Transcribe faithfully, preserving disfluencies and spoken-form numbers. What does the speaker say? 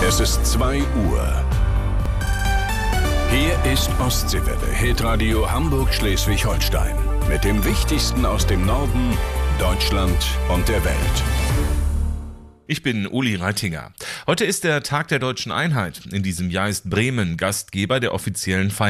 Es ist zwei Uhr. Hier ist Ostseewelle, Hitradio Hamburg-Schleswig-Holstein. Mit dem Wichtigsten aus dem Norden, Deutschland und der Welt. Ich bin Uli Reitinger. Heute ist der Tag der Deutschen Einheit. In diesem Jahr ist Bremen Gastgeber der offiziellen Feier